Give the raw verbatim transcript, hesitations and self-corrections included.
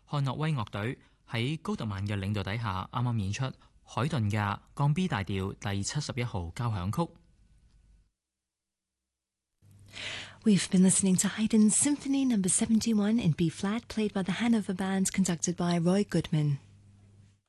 漢諾威樂隊喺高特曼嘅領導底下，啱啱演出海頓嘅降 B 大調第七十一號交響曲。 We've been listening to Haydn's Symphony Number seventy-one in B flat, played by the Hanover Band, conducted by Roy Goodman.